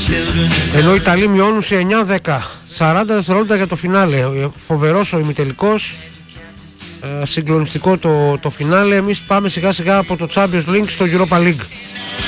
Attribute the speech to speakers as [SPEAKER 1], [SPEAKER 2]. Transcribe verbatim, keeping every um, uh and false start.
[SPEAKER 1] Ενώ οι Ιταλοί μειώνουν σε εννιά δέκα. σαράντα δευτερόλεπτα για το φινάλε. Φοβερός ο ημιτελικός. Ε, συγκλονιστικό το, το φινάλε. Εμείς πάμε σιγά σιγά από το Champions League στο Europa League.